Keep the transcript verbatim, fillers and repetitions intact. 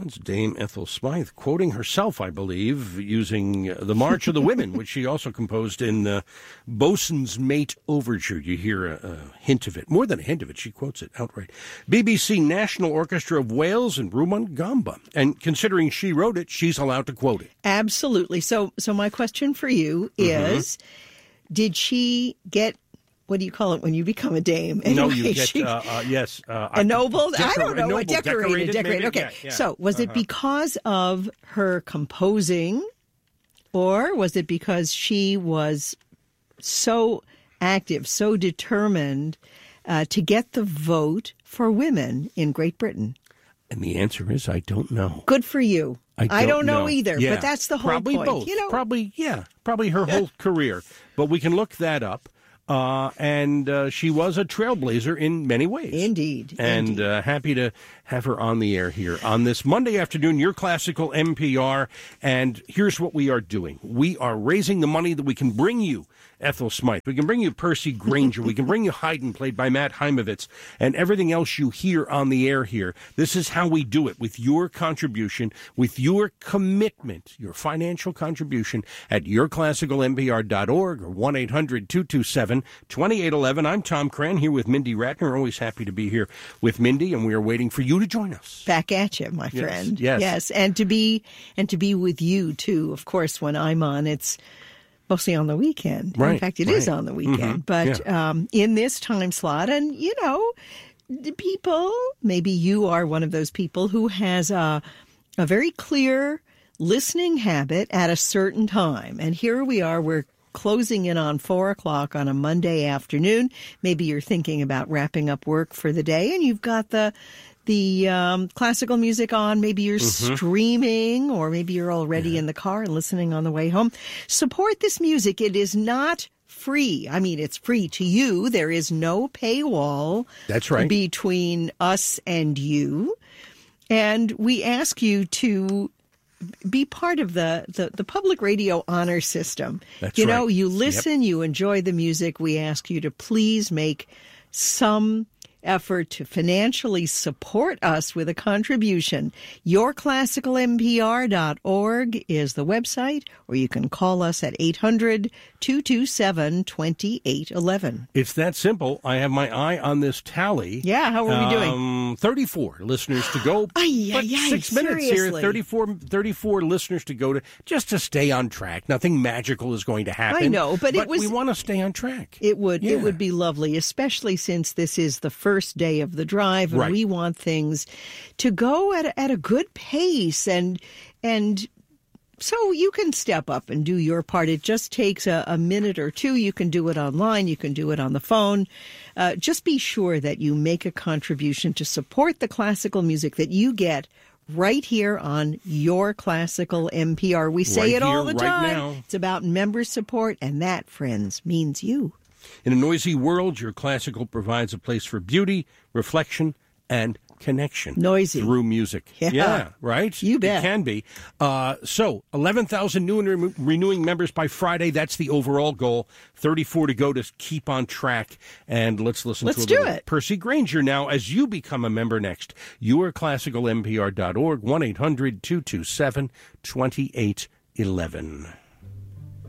That's Dame Ethel Smythe, quoting herself, I believe, using uh, the March of the Women, which she also composed in uh, Bosun's Mate Overture. You hear a, a hint of it. More than a hint of it, she quotes it outright. B B C National Orchestra of Wales and Rumon Gamba. And considering she wrote it, she's allowed to quote it. Absolutely. So, so my question for you is, mm-hmm. did she get... What do you call it when you become a dame? Anyway, no, you get, she, uh, uh, yes. Uh, a noble? Decor- I don't know. noble, A decorated, decorated. decorated. Okay. Yeah, yeah. So was uh-huh. it because of her composing, or was it because she was so active, so determined uh, to get the vote for women in Great Britain? And the answer is, I don't know. Good for you. I don't, I don't know, know either, yeah. but that's the whole probably point. Both. You know, probably, yeah, probably her whole career. But we can look that up. Uh, and uh, she was a trailblazer in many ways. Indeed. And indeed. Uh, happy to have her on the air here on this Monday afternoon, your classical N P R. And here's what we are doing. We are raising the money that we can bring you Ethel Smythe. We can bring you Percy Granger. We can bring you Haydn, played by Matt Heimovitz, and everything else you hear on the air here. This is how we do it, with your contribution, with your commitment, your financial contribution at your classical N P R dot org or one eight hundred two two seven two eight one one. I'm Tom Cran here with Mindy Ratner. Always happy to be here with Mindy, and we are waiting for you to join us. Back at you, my yes, friend. Yes. Yes. And to be and to be with you too. Of course, when I'm on, it's mostly on the weekend. Right, in fact, it right. is on the weekend. Mm-hmm, but yeah. um, in this time slot, and, you know, people, maybe you are one of those people who has a, a very clear listening habit at a certain time. And here we are, we're closing in on four o'clock on a Monday afternoon. Maybe you're thinking about wrapping up work for the day, and you've got the the um, classical music on. Maybe you're mm-hmm. streaming, or maybe you're already yeah. in the car and listening on the way home. Support this music. It is not free. I mean, it's free to you. There is no paywall. That's right. Between us and you. And we ask you to be part of the, the, the public radio honor system. That's you right. know, you listen, yep. you enjoy the music. We ask you to please make some effort to financially support us with a contribution. your classical N P R dot org is the website, or you can call us at eight hundred two two seven two eight one one. It's that simple. I have my eye on this tally. Yeah, how are we um, doing? thirty-four listeners to go. Ay, but ay, ay, six minutes here, seriously. thirty-four, thirty-four listeners to go to, just to stay on track. Nothing magical is going to happen. I know, but, but it was, we want to stay on track. It would, yeah. it would be lovely, especially since this is the first day of the drive, and right. we want things to go at a, at a good pace, and and so you can step up and do your part. It just takes a, a minute or two. You can do it online. You can do it on the phone. Uh, just be sure that you make a contribution to support the classical music that you get right here on Your Classical N P R. We say right it all here, the right time. now. It's about member support, and that, friends, means you. In a noisy world, Your Classical provides a place for beauty, reflection, and connection. Noisy. Through music. Yeah. yeah right? You bet. It can be. Uh, so, eleven thousand new and re- renewing members by Friday. That's the overall goal. thirty-four to go to keep on track. And let's listen let's to a do little it. Percy Granger now as you become a member next. your classical N P R dot org, one eight hundred two two seven two eight one one.